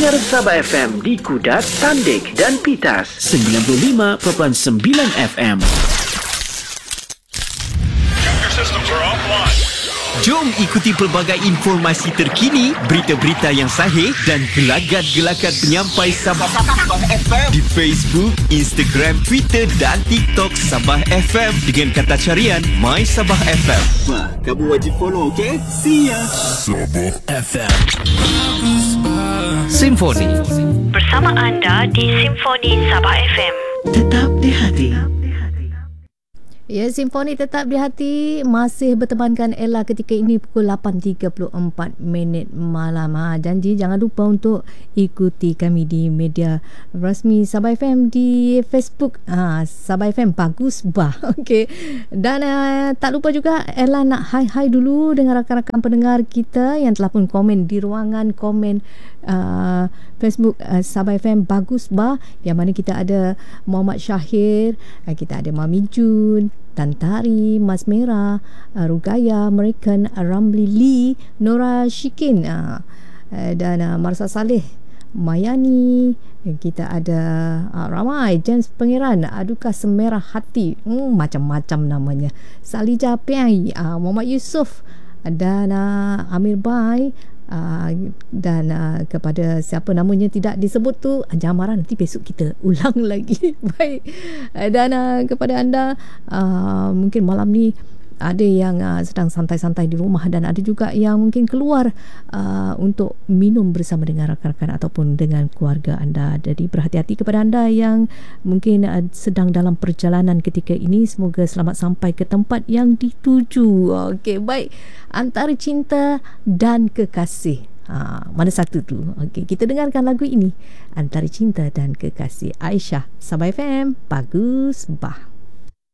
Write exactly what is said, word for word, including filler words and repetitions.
Dengar Sabah F M di Kudat, Tandik dan Pitas sembilan puluh lima perpuluhan sembilan F M. Jom ikuti pelbagai informasi terkini, berita-berita yang sahih dan gelagat-gelagat penyampai Sabah F M di Facebook, Instagram, Twitter dan TikTok Sabah F M dengan kata carian My Sabah F M. Wah, kamu wajib follow, okay? See ya. Sabah F M. Simfoni bersama anda di Simfoni Sabah F M. Tetap di hati. Ya, Simfoni tetap di hati masih bertemankan Ella ketika ini pukul lapan tiga puluh empat minit malam. Ha, janji jangan lupa untuk ikuti kami di media rasmi Sabah F M di Facebook. Ha, Sabah F M bagus bah. Okey. Dan uh, tak lupa juga Ella nak hai-hai dulu dengan rakan-rakan pendengar kita yang telah pun komen di ruangan komen uh, Facebook uh, Sabah F M bagus bah, yang mana kita ada Muhammad Syahir, uh, kita ada Mami Jun, Tan Tari, Mas Merah, uh, Rugaya, American, uh, Ramli Lee, Nora Shikin, uh, uh, dan uh, Marsa Saleh, Mayani. Kita ada uh, ramai James Pangeran, Adukah Semerah Hati, hmm, macam-macam namanya, Salija Piai, uh, Muhammad Yusof, dan uh, Amir Bai. Uh, dan uh, kepada siapa namanya tidak disebut tu, jangan marah, nanti besok kita ulang lagi. Baik. Uh, dan uh, kepada anda, uh, mungkin malam ni ada yang uh, sedang santai-santai di rumah dan ada juga yang mungkin keluar uh, untuk minum bersama dengan rakan-rakan ataupun dengan keluarga anda. Jadi berhati-hati kepada anda yang mungkin uh, sedang dalam perjalanan ketika ini. Semoga selamat sampai ke tempat yang dituju. Okey, baik. Antara cinta dan kekasih. Ha, mana satu tu? Okey, kita dengarkan lagu ini. Antara cinta dan kekasih. Aisyah, Sabah F M, bagus bah.